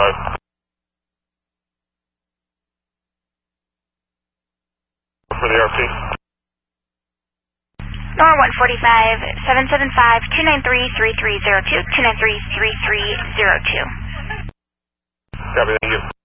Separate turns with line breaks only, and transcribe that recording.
145. For the RP.
Nor 145, 775-293-3302, 293-3302.
Copy, thank you.